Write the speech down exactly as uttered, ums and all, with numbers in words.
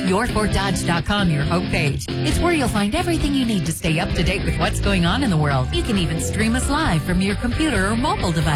your fort dodge dot com, your homepage. It's where you'll find everything you need to stay up to date with what's going on in the world. You can even stream us live from your computer or mobile device.